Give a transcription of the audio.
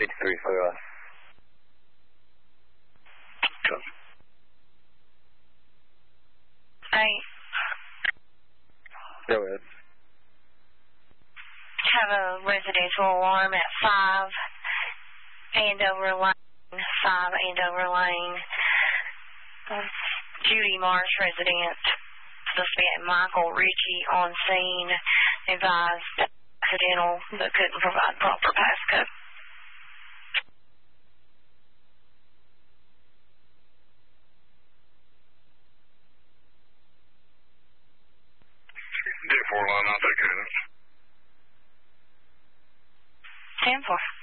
53 for us. Copy. Hey. Go ahead. Have a residential alarm at 5 Andover Lane, 5 Andover Lane. Judy Marsh, resident. Suspect Michael Ritchie on scene. Advised accidental, but couldn't provide proper passcode. D4 line, I'll take it. 10-4.